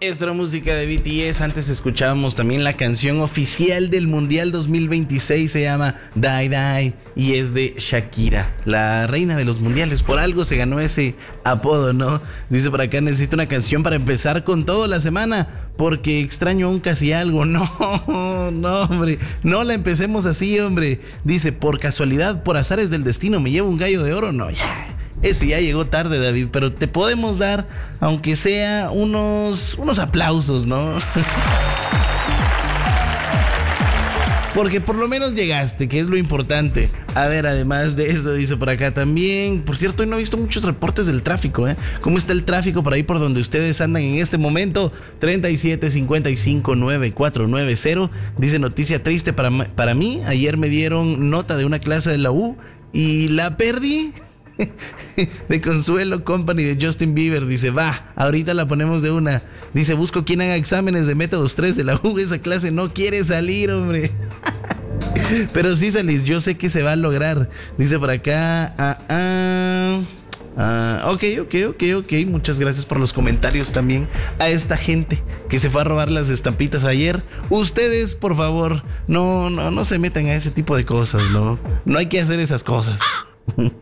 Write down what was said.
Esta era música de BTS. Antes escuchábamos también la canción oficial del Mundial 2026. Se llama Die Die y es de Shakira, la reina de los mundiales. Por algo se ganó ese apodo, ¿no? Dice por acá, necesito una canción para empezar con todo la semana porque extraño aún casi algo. No, hombre, no la empecemos así, hombre. Dice, por casualidad, por azares del destino, me llevo un gallo de oro. No, ya. Ese ya llegó tarde, David, pero te podemos dar, aunque sea unos aplausos, ¿no? Porque por lo menos llegaste, que es lo importante. A ver, además de eso, dice por acá también. Por cierto, hoy no he visto muchos reportes del tráfico, ¿eh? ¿Cómo está el tráfico por ahí por donde ustedes andan en este momento? 37559490. Dice, noticia triste para mí. Ayer me dieron nota de una clase de la U y la perdí. De Consuelo Company de Justin Bieber. Dice, va, ahorita la ponemos de una. Dice, busco quien haga exámenes de métodos 3 de la U. Esa clase no quiere salir, hombre. Pero sí salís, yo sé que se va a lograr. Dice por acá. Ok. Muchas gracias por los comentarios también a esta gente que se fue a robar las estampitas ayer. Ustedes, por favor, no se metan a ese tipo de cosas, ¿no? No hay que hacer esas cosas.